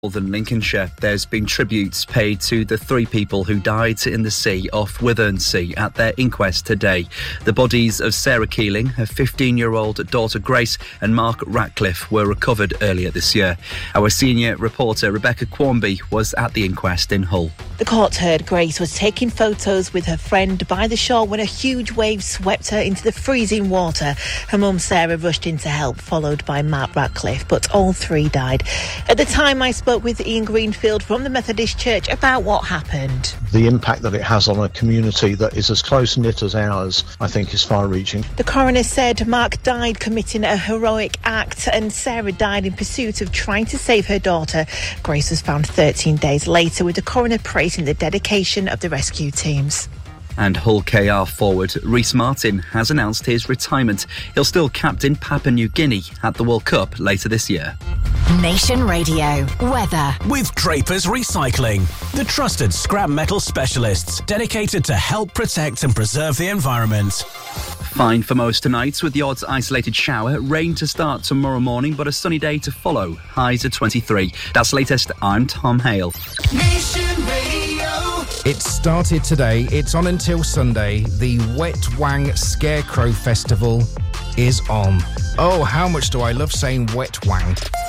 Northern Lincolnshire, there's been tributes paid to the 3 people who died in the sea off Withernsea at their inquest today. The bodies of Sarah Keeling, her 15-year-old daughter Grace and Mark Ratcliffe were recovered earlier this year. Our senior reporter Rebecca Quarmby was at the inquest in Hull. The court heard Grace was taking photos with her friend by the shore when a huge wave swept her into the freezing water. Her mum Sarah rushed in to help, followed by Mark Ratcliffe, but all 3 died. At the time, I spoke with Ian Greenfield from the Methodist Church about what happened. The impact that it has on a community that is as close-knit as ours, I think, is far-reaching. The coroner said Mark died committing a heroic act and Sarah died in pursuit of trying to save her daughter. Grace was found 13 days later, with the coroner praising the dedication of the rescue teams. And Hull KR forward Rhys Martin has announced his retirement. He'll still captain Papua New Guinea at the World Cup later this year. Nation Radio weather with Draper's Recycling, the trusted scrap metal specialists dedicated to help protect and preserve the environment. Fine for most tonight, with the odd isolated shower. Rain to start tomorrow morning, but a sunny day to follow. Highs at 23. That's latest. I'm Tom Hale. Nation Radio. It started today. It's on until Sunday. The Wet Wang Scarecrow Festival is on. Oh, how much do I love saying Wet Wang.